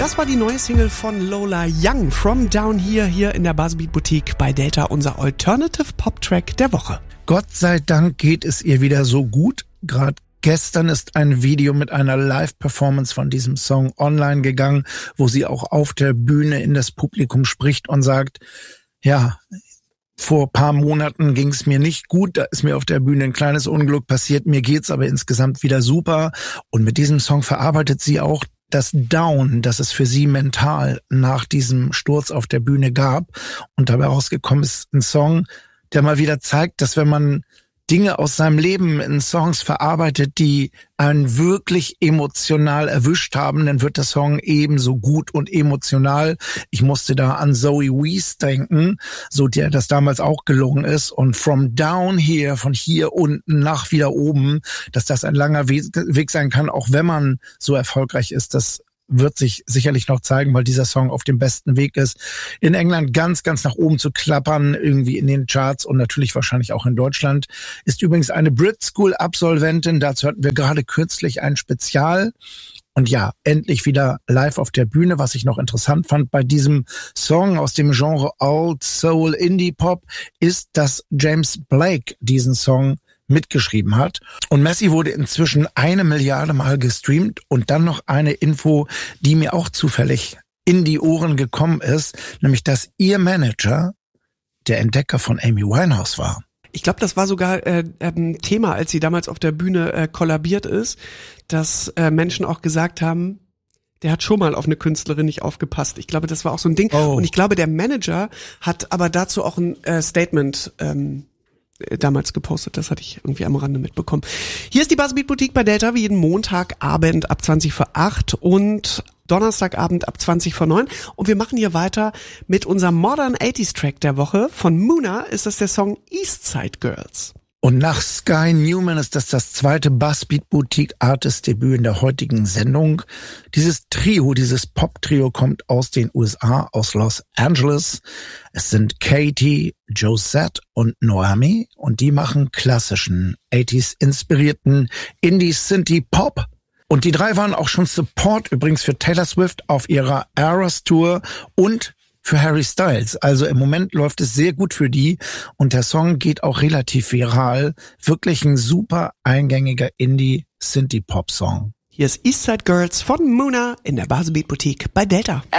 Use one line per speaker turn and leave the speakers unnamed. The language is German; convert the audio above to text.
Das war die neue Single von Lola Young, From Down Here, hier in der Buzzbeat Boutique bei Delta, unser Alternative Pop Track der Woche.
Gott sei Dank geht es ihr wieder so gut. Gerade gestern ist ein Video mit einer Live-Performance von diesem Song online gegangen, wo sie auch auf der Bühne in das Publikum spricht und sagt, ja, vor ein paar Monaten ging es mir nicht gut, da ist mir auf der Bühne ein kleines Unglück passiert, mir geht's aber insgesamt wieder super. Und mit diesem Song verarbeitet sie auch das Down, das es für sie mental nach diesem Sturz auf der Bühne gab. Und dabei rausgekommen ist ein Song, der mal wieder zeigt, dass wenn man Dinge aus seinem Leben in Songs verarbeitet, die einen wirklich emotional erwischt haben, dann wird der Song ebenso gut und emotional. Ich musste da an Zoe Wees denken, so der das damals auch gelungen ist. Und From Down Here, von hier unten nach wieder oben, dass das ein langer Weg sein kann, auch wenn man so erfolgreich ist, das wird sich sicherlich noch zeigen, weil dieser Song auf dem besten Weg ist, in England ganz, ganz nach oben zu klappern, irgendwie in den Charts und natürlich wahrscheinlich auch in Deutschland. Ist übrigens eine Brit School Absolventin, dazu hatten wir gerade kürzlich ein Spezial. Und ja, endlich wieder live auf der Bühne. Was ich noch interessant fand bei diesem Song aus dem Genre Old Soul Indie Pop, ist, dass James Blake diesen Song mitgeschrieben hat. Und Messi wurde inzwischen 1 Milliarde Mal gestreamt. Und dann noch eine Info, die mir auch zufällig in die Ohren gekommen ist, nämlich dass ihr Manager der Entdecker von Amy Winehouse war.
Ich glaube, das war sogar Thema, als sie damals auf der Bühne kollabiert ist, dass Menschen auch gesagt haben, der hat schon mal auf eine Künstlerin nicht aufgepasst. Ich glaube, das war auch so ein Ding.
Oh.
Und ich glaube, der Manager hat aber dazu auch ein Statement damals gepostet. Das hatte ich irgendwie am Rande mitbekommen. Hier ist die Buzzbeat Boutique bei Delta, wie jeden Montagabend ab 20 vor 8 und Donnerstagabend ab 20 vor 9. Und wir machen hier weiter mit unserem Modern 80s Track der Woche. Von Muna ist das der Song Eastside Girls.
Und nach Sky Newman ist das zweite Buzzbeat Boutique Artist Debüt in der heutigen Sendung. Dieses Pop-Trio kommt aus den USA, aus Los Angeles. Es sind Katie, Josette und Noemi und die machen klassischen 80s inspirierten Indie-Synthie-Pop. Und die drei waren auch schon Support übrigens für Taylor Swift auf ihrer Eras Tour und für Harry Styles. Also im Moment läuft es sehr gut für die und der Song geht auch relativ viral. Wirklich ein super eingängiger Indie-Synthie-Pop-Song.
Hier ist Eastside Girls von Muna in der Buzzbeat Boutique bei Delta.